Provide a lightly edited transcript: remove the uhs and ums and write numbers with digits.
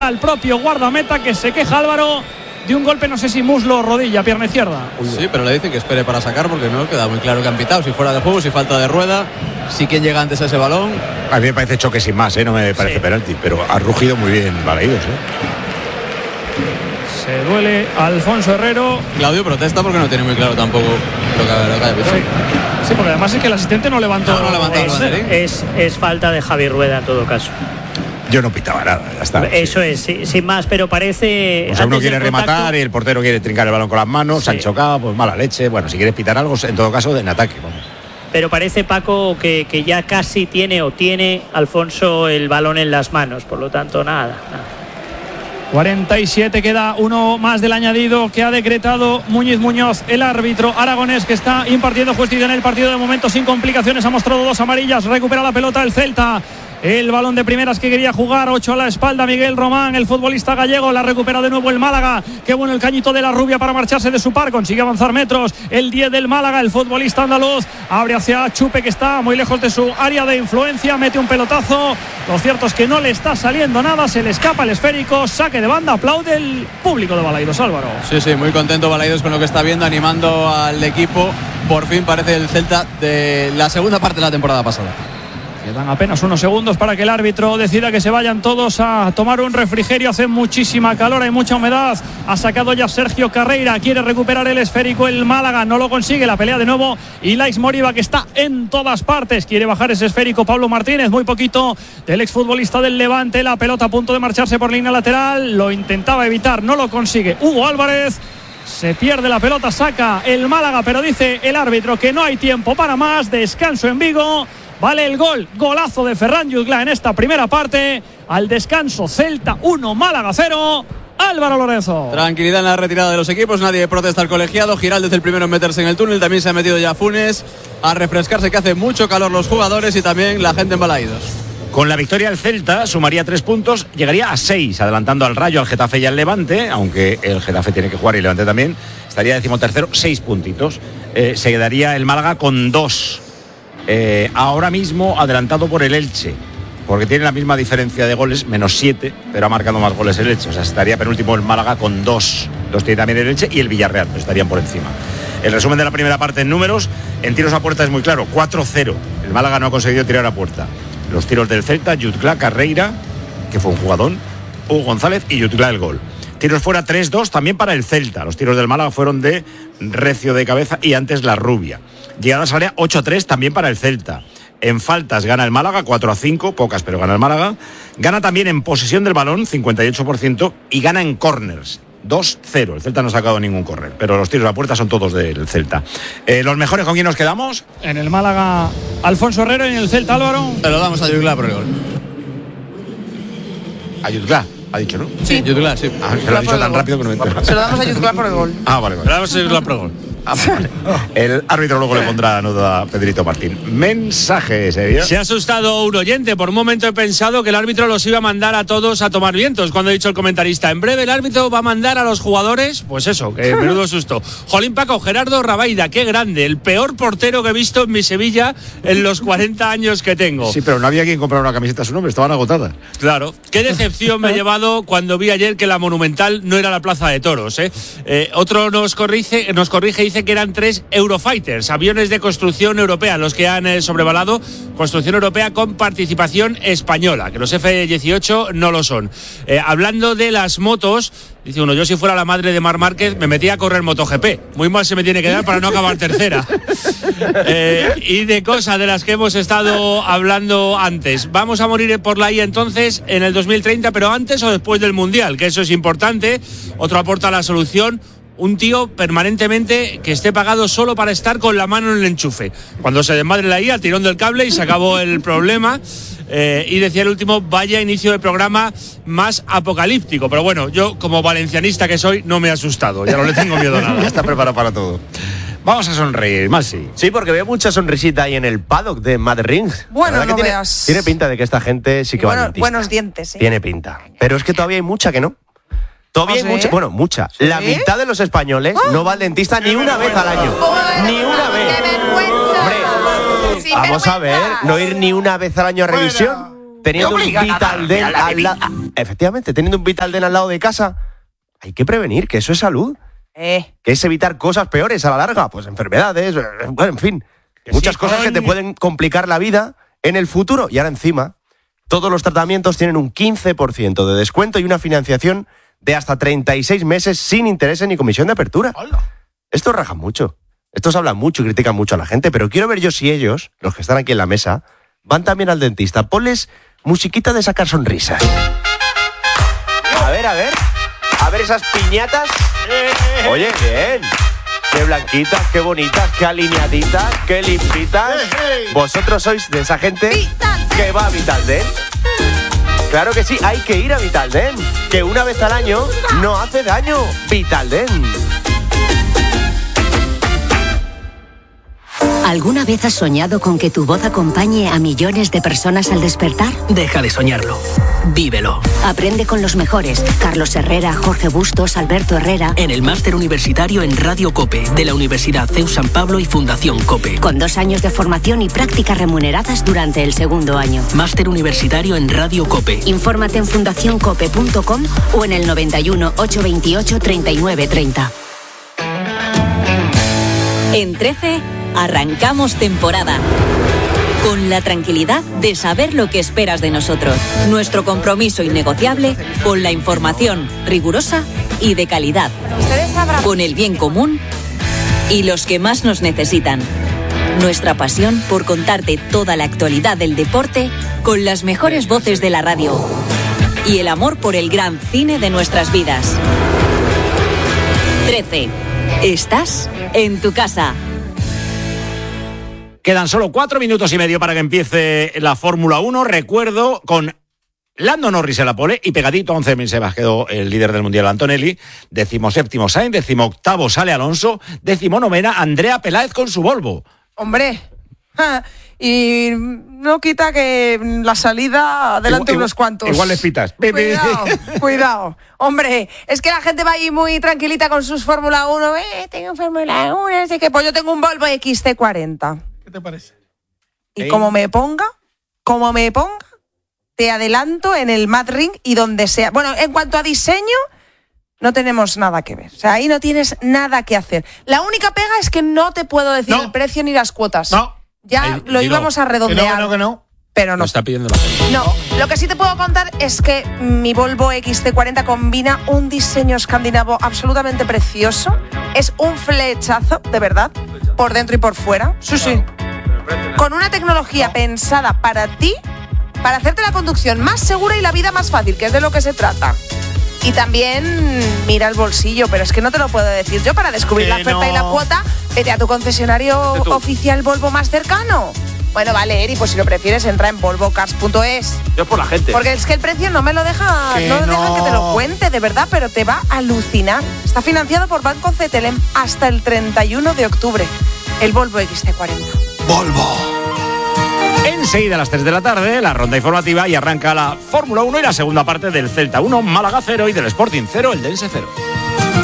al propio guardameta, que se queja Álvaro de un golpe, no sé si muslo o rodilla, pierna izquierda. Sí, pero le dicen que espere para sacar porque no queda muy claro que han pitado, si fuera de juego, si falta de rueda, si quién llega antes a ese balón. A mí me parece choque sin más, no me parece penalti, pero ha rugido muy bien Balaídos. Se duele Alfonso Herrero. Claudio protesta porque no tiene muy claro tampoco lo que ha pitado. Sí, porque además es que el asistente no levantó. Es falta de Javi Rueda en todo caso. Yo no pitaba nada, ya está. Eso es, sin más, pero parece... O sea, uno quiere rematar y el portero quiere trincar el balón con las manos, se han chocado, pues mala leche. Bueno, si quieres pitar algo, en todo caso, en ataque, vamos. Pero parece, Paco, que ya casi tiene Alfonso el balón en las manos, por lo tanto, nada. 47, queda uno más del añadido que ha decretado Muñiz Muñoz, el árbitro aragonés, que está impartiendo justicia en el partido de momento sin complicaciones. Ha mostrado 2 amarillas, recupera la pelota el Celta. El balón de primeras que quería jugar, 8 a la espalda Miguel Román, el futbolista gallego, la recupera de nuevo el Málaga. Qué bueno el cañito de la rubia para marcharse de su par, consigue avanzar metros. El 10 del Málaga, el futbolista andaluz, abre hacia Chupe, que está muy lejos de su área de influencia, mete un pelotazo. Lo cierto es que no le está saliendo nada, se le escapa el esférico, saque de banda, aplaude el público de Balaidos, Álvaro. Sí, muy contento Balaidos con lo que está viendo, animando al equipo. Por fin parece el Celta de la segunda parte de la temporada pasada. Quedan apenas unos segundos para que el árbitro decida que se vayan todos a tomar un refrigerio. Hace muchísima calor, hay mucha humedad. Ha sacado ya Sergio Carreira, quiere recuperar el esférico el Málaga, no lo consigue. La pelea de nuevo Ilaix Moriba, que está en todas partes, quiere bajar ese esférico Pablo Martínez, muy poquito del exfutbolista del Levante. La pelota a punto de marcharse por línea lateral, lo intentaba evitar, no lo consigue Hugo Álvarez. Se pierde la pelota, saca el Málaga, pero dice el árbitro que no hay tiempo para más. Descanso en Vigo. Vale el golazo de Ferran Jutgla en esta primera parte. Al descanso, Celta 1, Málaga 0. Álvaro Lorenzo. Tranquilidad en la retirada de los equipos, nadie protesta al colegiado. Giraldez el primero en meterse en el túnel, también se ha metido ya Funes a refrescarse, que hace mucho calor los jugadores y también la gente en Balaidos. Con la victoria el Celta sumaría 3 puntos, llegaría a 6, adelantando al Rayo, al Getafe y al Levante, aunque el Getafe tiene que jugar y el Levante también. Estaría 13º, 6 puntitos. Se quedaría el Málaga con 2. Ahora mismo adelantado por el Elche, porque tiene la misma diferencia de goles, -7, pero ha marcado más goles el Elche. O sea, estaría penúltimo el Málaga con 2. Los tiene también el Elche y el Villarreal, pues estarían por encima. El resumen de la primera parte en números, en tiros a puerta es muy claro, 4-0. El Málaga no ha conseguido tirar a puerta. Los tiros del Celta, Jutgla, Carreira, que fue un jugadón, Hugo González y Jutgla el gol. Tiros fuera 3-2 también para el Celta. Los tiros del Málaga fueron de Recio de cabeza y antes la Rubia. Llegadas al área 8-3 también para el Celta. En faltas gana el Málaga 4-5, pocas pero gana el Málaga. Gana también en posesión del balón 58% y gana en corners 2-0. El Celta no ha sacado ningún córner, pero los tiros a puerta son todos del Celta. ¿Los mejores con quién nos quedamos? En el Málaga Alfonso Herrero y en el Celta Álvaro. Se lo damos a Jutgla por el gol. A Jutgla. Ha dicho, ¿no? Sí, Jutgla, sí. Se lo ha dicho tan rápido que no me entero. Se lo damos a Jutgla por el gol. Vale. Se lo damos a Jutgla por el gol. Vale. El árbitro luego le pondrá la nota a Pedrito Martín. Mensaje, Sevilla. Se ha asustado un oyente. Por un momento he pensado que el árbitro los iba a mandar a todos a tomar vientos. Cuando ha dicho el comentarista, en breve el árbitro va a mandar a los jugadores. Pues eso, que menudo susto. Jolín Paco, Gerardo Rabaida, qué grande. El peor portero que he visto en mi Sevilla en los 40 años que tengo. Sí, pero no había quien comprara una camiseta a su nombre, estaban agotadas. Claro. Qué decepción me he llevado cuando vi ayer que la Monumental no era la Plaza de Toros. Otro nos corrige y dice que eran 3 Eurofighters, aviones de construcción europea, los que han sobrevolado construcción europea con participación española, que los F-18 no lo son. Hablando de las motos, dice uno, yo si fuera la madre de Marc Márquez me metía a correr MotoGP. Muy mal se me tiene que dar para no acabar tercera. Y de cosas de las que hemos estado hablando antes. Vamos a morir por la IA entonces en el 2030, pero antes o después del Mundial, que eso es importante. Otro aporta la solución. Un tío permanentemente que esté pagado solo para estar con la mano en el enchufe. Cuando se desmadre la IA, tirón del cable y se acabó el problema. Y decía el último, vaya inicio de programa más apocalíptico. Pero bueno, yo como valencianista que soy, no me he asustado. Ya no le tengo miedo a nada. Ya está preparado para todo. Vamos a sonreír, Masi. Sí, porque veo mucha sonrisita ahí en el paddock de Mad Ring. Bueno, no veas. Tiene pinta de que esta gente sí que va al dentista. Buenos dientes, sí. Tiene pinta. Pero es que todavía hay mucha que no. Todavía hay mucha, mucha. ¿Sí? La mitad de los españoles no va al dentista ni una vez al año. Ni una vez. ¡Qué vergüenza! Hombre, vamos a ver, no ir ni una vez al año a revisión. teniendo un Vitaldent al lado. Efectivamente, teniendo un Vitaldent al lado de casa, hay que prevenir, que eso es salud. Que es evitar cosas peores a la larga, pues enfermedades, bueno, en fin, muchas cosas que te pueden complicar la vida en el futuro. Y ahora encima, todos los tratamientos tienen un 15% de descuento y una financiación de hasta 36 meses sin intereses ni comisión de apertura. Estos rajan mucho, estos hablan mucho y critican mucho a la gente, pero quiero ver yo si ellos, los que están aquí en la mesa, van también al dentista. Ponles musiquita de sacar sonrisas. A ver esas piñatas. Oye, bien. Qué blanquitas, qué bonitas, qué alineaditas, qué limpitas. ¿Vosotros sois de esa gente que va a Vitaldent? Claro que sí, hay que ir a Vitaldent, que una vez al año no hace daño. Vitaldent. ¿Alguna vez has soñado con que tu voz acompañe a millones de personas al despertar? Deja de soñarlo. Vívelo. Aprende con los mejores. Carlos Herrera, Jorge Bustos, Alberto Herrera. En el Máster Universitario en Radio COPE, de la Universidad CEU San Pablo y Fundación COPE. Con 2 años de formación y prácticas remuneradas durante el segundo año. Máster Universitario en Radio COPE. Infórmate en fundacioncope.com o en el 91 828 3930. En 13 arrancamos temporada. Con la tranquilidad de saber lo que esperas de nosotros. Nuestro compromiso innegociable con la información rigurosa y de calidad. Con el bien común y los que más nos necesitan. Nuestra pasión por contarte toda la actualidad del deporte con las mejores voces de la radio. Y el amor por el gran cine de nuestras vidas. 13. Estás en tu casa. Quedan solo 4 minutos y medio para que empiece la Fórmula 1. Recuerdo, con Lando Norris en la pole y pegadito a 11.000 Sebas quedó el líder del Mundial Antonelli. 17º Sainz, 18º sale Alonso, 19ª Andrea Peláez con su Volvo. Hombre, y no quita que la salida adelante unos cuantos. Igual les pitas. Cuidado. Hombre, es que la gente va ahí muy tranquilita con sus Fórmula 1. Tengo Fórmula 1, así que pues yo tengo un Volvo XC40. ¿Qué te parece? Y como me ponga, te adelanto en el Mad Ring y donde sea. Bueno, en cuanto a diseño, no tenemos nada que ver. O sea, ahí no tienes nada que hacer. La única pega es que no te puedo decir el precio ni las cuotas. No. Ya lo íbamos a redondear. Que no. Pero no. Lo está pidiendo la gente. No, lo que sí te puedo contar es que mi Volvo XC40 combina un diseño escandinavo absolutamente precioso. Es un flechazo, de verdad, por dentro y por fuera. Sí. Con una tecnología pensada para ti, para hacerte la conducción más segura y la vida más fácil, que es de lo que se trata. Y también mira el bolsillo, pero es que no te lo puedo decir yo. Para descubrir la oferta y la cuota, vete a tu concesionario oficial Volvo más cercano. Bueno, vale, Eri, pues si lo prefieres, entra en volvocars.es. Yo por la gente. Porque es que el precio no me lo deja, dejan que te lo cuente, de verdad, pero te va a alucinar. Está financiado por Banco CTLM hasta el 31 de octubre. El Volvo XC40. Volvo. Enseguida a las 3 de la tarde, la ronda informativa y arranca la Fórmula 1 y la segunda parte del Celta 1, Málaga 0 y del Sporting 0, el Dense 0.